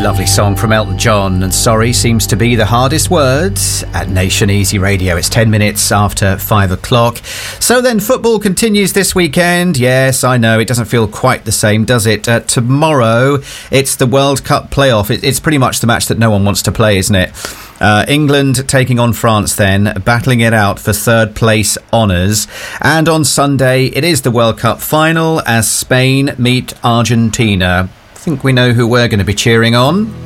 Lovely song from Elton John, and sorry seems to be the hardest word at Nation Easy Radio. It's 10 minutes after 5 o'clock. So then football continues this weekend. Yes, I know, it doesn't feel quite the same, does it? Tomorrow, it's the World Cup playoff. It's pretty much the match that no one wants to play, isn't it? England taking on France then, battling it out for third place honours. And on Sunday, it is the World Cup final as Spain meet Argentina. I think we know who we're going to be cheering on.